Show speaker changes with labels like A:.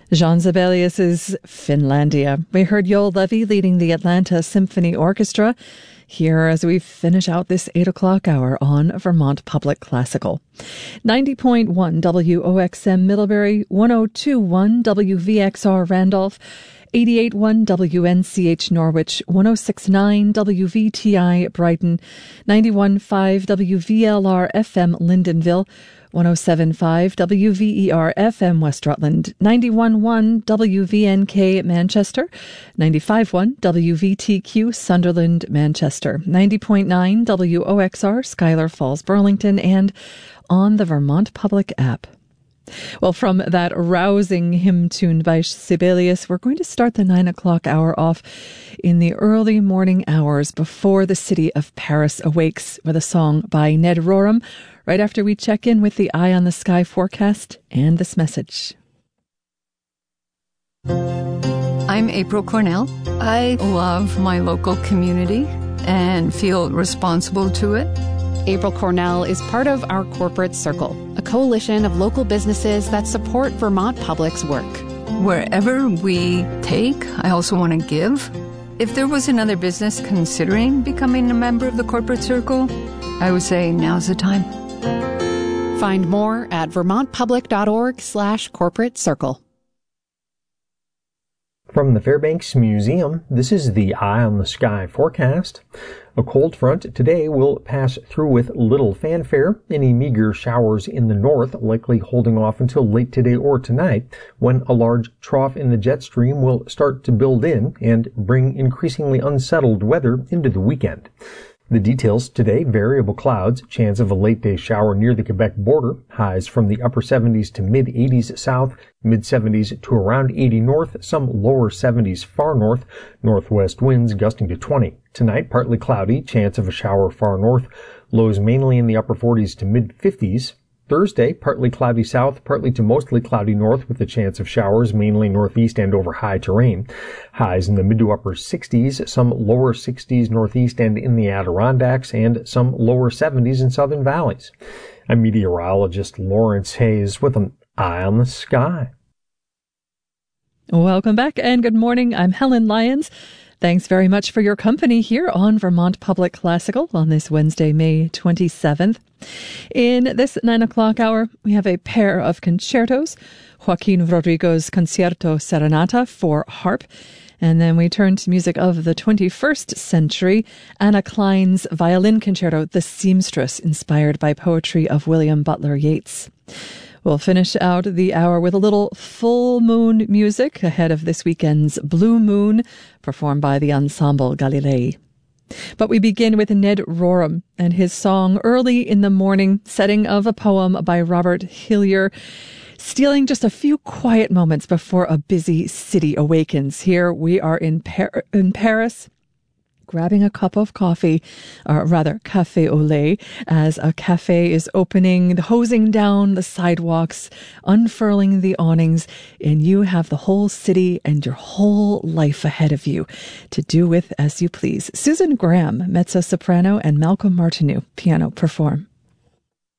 A: Jean Sibelius's Finlandia. We heard Joel Levy leading the Atlanta Symphony Orchestra here as we finish out this 8 o'clock hour on Vermont Public Classical. 90.1 WOXM Middlebury, 102.1 WVXR Randolph, 88.1 WNCH Norwich, 106.9 WVTI Brighton, 91.5 WVLR FM Lyndonville, 107.5 WVER FM West Rutland, 91.1 WVNK Manchester, 95.1 WVTQ Sunderland Manchester, 90.9 WOXR Schuyler Falls Burlington, and on the Vermont Public app. Well, from that rousing hymn tune by Sibelius, we're going to start the 9 o'clock hour off in the early morning hours before the city of Paris awakes with a song by Ned Rorem, right after we check in with the Eye on the Sky forecast and this message.
B: I'm April Cornell. I love my local community and feel responsible to it.
C: April Cornell is part of Our Corporate Circle, a coalition of local businesses that support Vermont Public's work.
B: Wherever we take, I also want to give. If there was another business considering becoming a member of the Corporate Circle, I would say now's the time.
C: Find more at vermontpublic.org/corporate circle.
D: From the Fairbanks Museum, this is the Eye on the Sky forecast. A cold front today will pass through with little fanfare. Any meager showers in the north likely holding off until late today or tonight, when a large trough in the jet stream will start to build in and bring increasingly unsettled weather into the weekend. The details today: variable clouds, chance of a late day shower near the Quebec border, highs from the upper 70s to mid 80s south, mid 70s to around 80 north, some lower 70s far north, northwest winds gusting to 20. Tonight, partly cloudy, chance of a shower far north, lows mainly in the upper 40s to mid 50s. Thursday, partly cloudy south, partly to mostly cloudy north with a chance of showers, mainly northeast and over high terrain. Highs in the mid to upper 60s, some lower 60s northeast and in the Adirondacks, and some lower 70s in southern valleys. I'm meteorologist Lawrence Hayes with an Eye on the Sky.
A: Welcome back and good morning. I'm Helen Lyons. Thanks very much for your company here on Vermont Public Classical on this Wednesday, May 27th. In this 9 o'clock hour, we have a pair of concertos, Joaquin Rodrigo's Concierto Serenata for harp, and then we turn to music of the 21st century, Anna Klein's violin concerto, The Seamstress, inspired by poetry of William Butler Yeats. We'll finish out the hour with a little full moon music ahead of this weekend's Blue Moon, performed by the Ensemble Galilei. But we begin with Ned Rorem and his song Early in the Morning, setting of a poem by Robert Hillier, stealing just a few quiet moments before a busy city awakens. Here we are in Paris, grabbing a cup of coffee, or rather café au lait, as a cafe is opening, hosing down the sidewalks, unfurling the awnings, and you have the whole city and your whole life ahead of you to do with as you please. Susan Graham, mezzo-soprano, and Malcolm Martineau, piano, perform.